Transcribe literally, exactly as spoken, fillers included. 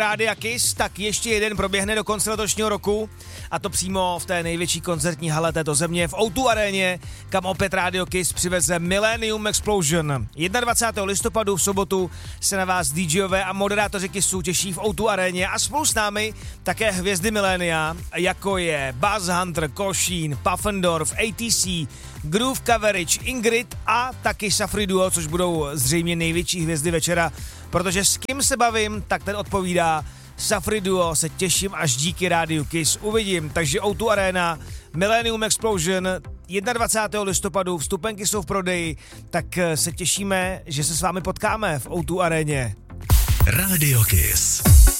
Rádia Kiss, tak ještě jeden proběhne do konce letošního roku, a to přímo v té největší koncertní hale této země v ó dva aréně, kam opět Radio Kiss přiveze Millennium Explosion. dvacátého prvního listopadu v sobotu se na vás DJové a moderátoři Kissu těší v ó dva aréně a spolu s námi také hvězdy milénia, jako je Buzz Hunter, Košín, Puffendorf, A T C, Groove Coverage, Ingrid a taky Safri Duo, což budou zřejmě největší hvězdy večera, protože s kým se bavím, tak ten odpovídá Safri Duo, se těším, až díky rádiu Kiss uvidím. Takže ó dva Arena, Millennium Explosion, dvacátého prvního listopadu, vstupenky jsou v prodeji, tak se těšíme, že se s vámi potkáme v ó dva Aréně. Radio Kiss.